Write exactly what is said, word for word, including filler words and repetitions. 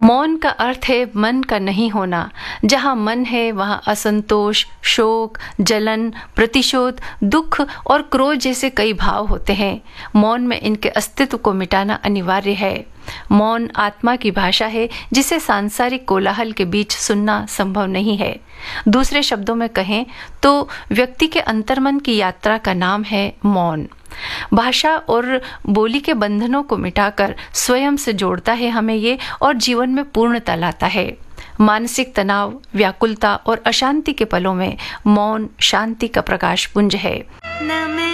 मौन का अर्थ है मन का नहीं होना। जहाँ मन है वहाँ असंतोष, शोक, जलन, प्रतिशोध, दुख और क्रोध जैसे कई भाव होते हैं। मौन में इनके अस्तित्व को मिटाना अनिवार्य है। मौन आत्मा की भाषा है जिसे सांसारिक कोलाहल के बीच सुनना संभव नहीं है। दूसरे शब्दों में कहें तो व्यक्ति के अंतर्मन की यात्रा का नाम है मौन। भाषा और बोली के बंधनों को मिटाकर स्वयं से जोड़ता है हमें ये, और जीवन में पूर्णता लाता है। मानसिक तनाव, व्याकुलता और अशांति के पलों में मौन शांति का प्रकाश पुंज है।